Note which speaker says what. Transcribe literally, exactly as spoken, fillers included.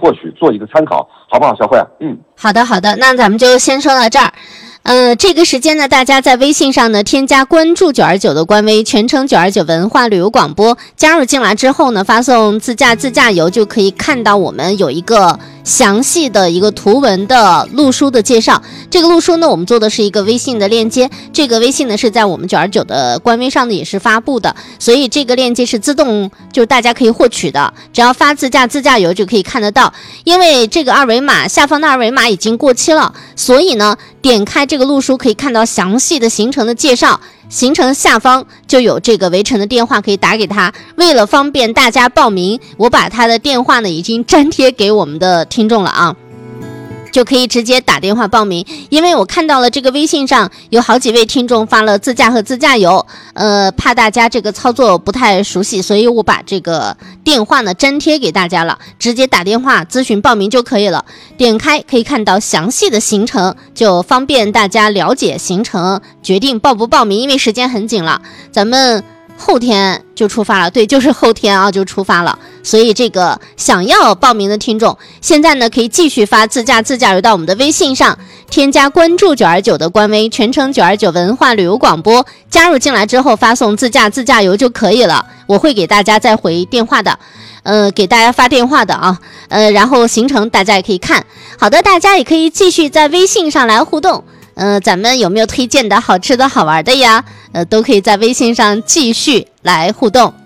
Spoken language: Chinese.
Speaker 1: 获取，做一个参考，好不好，小慧？嗯，
Speaker 2: 好的好的，那咱们就先说到这儿。呃，这个时间呢，大家在微信上呢添加关注九二九的官微，全称九二九文化旅游广播，加入进来之后呢，发送自驾自驾游就可以看到我们有一个详细的一个图文的路书的介绍。这个路书呢，我们做的是一个微信的链接，这个微信呢是在我们九二九的官微上呢也是发布的，所以这个链接是自动就是大家可以获取的，只要发自驾自驾游就可以看得到。因为这个二维码下方的二维码已经过期了，所以呢点开这个路书可以看到详细的行程的介绍，行程下方就有这个围城的电话可以打给他。为了方便大家报名，我把他的电话呢已经粘贴给我们的听众了啊，就可以直接打电话报名。因为我看到了这个微信上有好几位听众发了自驾和自驾游，呃，怕大家这个操作不太熟悉，所以我把这个电话呢粘贴给大家了，直接打电话咨询报名就可以了。点开可以看到详细的行程，就方便大家了解行程，决定报不报名。因为时间很紧了，咱们后天就出发了，对，就是后天啊就出发了。所以这个想要报名的听众，现在呢可以继续发自驾自驾游到我们的微信上，添加关注九二九的官微，全称九二九文化旅游广播，加入进来之后发送自驾自驾游就可以了，我会给大家再回电话的。呃，给大家发电话的啊，呃，然后行程大家也可以看。好的，大家也可以继续在微信上来互动。呃，咱们有没有推荐的好吃的好玩的呀？呃，都可以在微信上继续来互动。